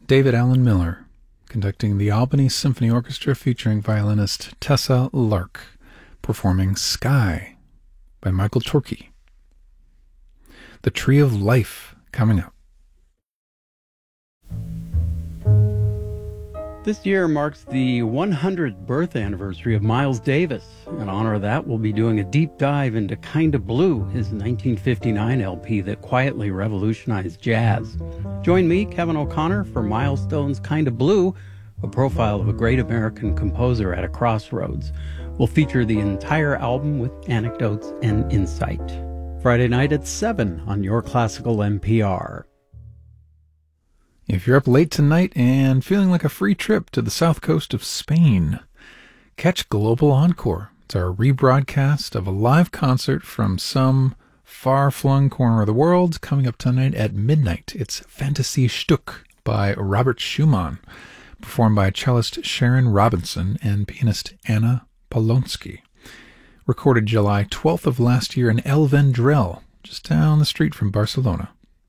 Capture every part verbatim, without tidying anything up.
David Allen Miller, conducting the Albany Symphony Orchestra featuring violinist Tessa Lark, performing Sky by Michael Torke. The Tree of Life coming up. This year marks the one hundredth birth anniversary of Miles Davis. In honor of that, we'll be doing a deep dive into Kinda Blue, his nineteen fifty-nine L P that quietly revolutionized jazz. Join me, Kevin O'Connor, for Milestone's Kinda Blue, a profile of a great American composer at a crossroads. We'll feature the entire album with anecdotes and insight. Friday night at seven on Your Classical N P R. If you're up late tonight and feeling like a free trip to the south coast of Spain, catch Global Encore. It's our rebroadcast of a live concert from some far-flung corner of the world coming up tonight at midnight. It's Fantasy Stück by Robert Schumann, performed by cellist Sharon Robinson and pianist Anna Polonsky. Recorded July twelfth of last year in El Vendrell, just down the street from Barcelona.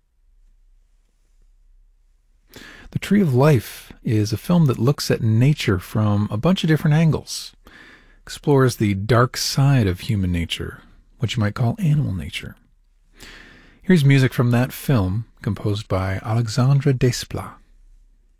The Tree of Life is a film that looks at nature from a bunch of different angles, explores the dark side of human nature, what you might call animal nature. Here's music from that film, composed by Alexandre Desplat.